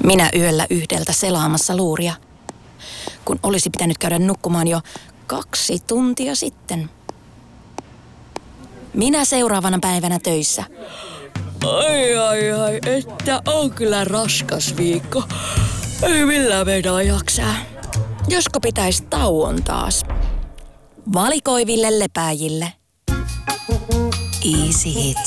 Minä yöllä 1 selaamassa luuria, kun olisi pitänyt käydä nukkumaan jo 2 tuntia sitten. Minä seuraavana päivänä töissä. Ai, että on kyllä raskas viikko. Ei millään meinaa jaksaa. Josko pitäisi tauon taas? Valikoiville lepääjille. Easy Hits.